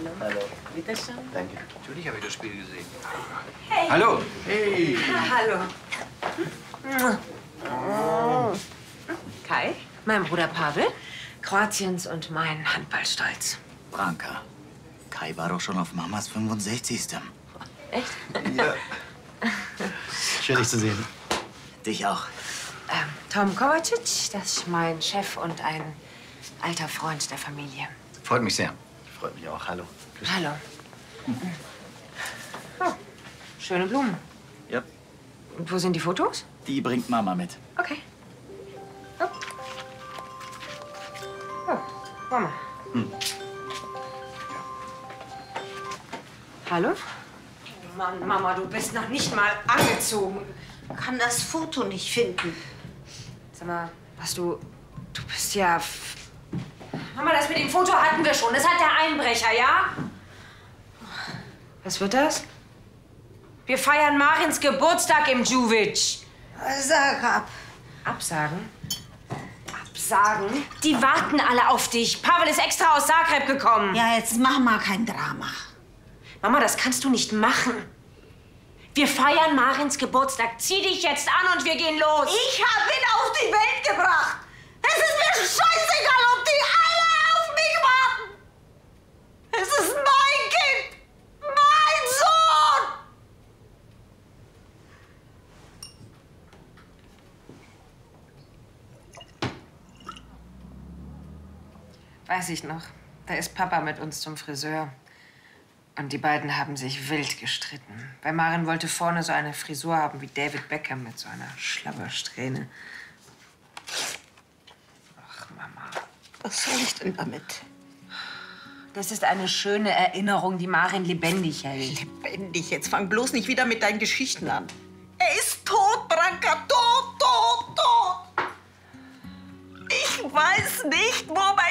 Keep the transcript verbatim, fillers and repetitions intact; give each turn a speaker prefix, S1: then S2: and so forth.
S1: Hallo.
S2: Hallo.
S1: Bitte schön.
S2: Danke.
S3: Natürlich habe ich das Spiel gesehen.
S1: Hey.
S3: Hallo.
S2: Hey.
S1: Hallo. Kai, mein Bruder Pavel, Kroatiens und mein Handballstolz.
S4: Branka, Kai war doch schon auf Mamas fünfundsechzigsten
S1: Echt?
S2: Ja. Schön, dich zu sehen.
S4: Dich auch.
S1: Ähm, Tom Kovacic, das ist mein Chef und ein alter Freund der Familie.
S3: Freut mich sehr.
S2: Freut mich auch. Hallo.
S1: Hallo. Oh, schöne Blumen.
S4: Ja.
S1: Und wo sind die Fotos?
S4: Die bringt Mama mit.
S1: Okay. Oh. Oh, Mama.
S2: Hm.
S1: Hallo? Mann, Mama, du bist noch nicht mal angezogen.
S5: Kann das Foto nicht finden.
S1: Sag mal, was du... Du bist ja... Mama, das mit dem Foto hatten wir schon. Das hat der Einbrecher, ja? Was wird das? Wir feiern Marins Geburtstag im Juvic.
S5: Sag ab.
S1: Absagen? Absagen? Die warten alle auf dich. Pavel ist extra aus Zagreb gekommen.
S5: Ja, jetzt mach mal kein Drama.
S1: Mama, das kannst du nicht machen. Wir feiern Marins Geburtstag. Zieh dich jetzt an und wir gehen los.
S5: Ich hab ihn auf die Welt gebracht. Es ist mir scheißegal, ob die alle auf mich warten. Es ist mein Kind. Mein Sohn.
S1: Weiß ich noch. Da ist Papa mit uns zum Friseur. Und die beiden haben sich wild gestritten. Weil Marin wollte vorne so eine Frisur haben wie David Beckham mit so einer Schlabbersträhne. Ach, Mama.
S5: Was soll ich denn damit?
S1: Das ist eine schöne Erinnerung, die Marin lebendig hält.
S5: Lebendig, jetzt fang bloß nicht wieder mit deinen Geschichten an. Er ist tot, Branka, tot, tot, tot. Ich weiß nicht, wo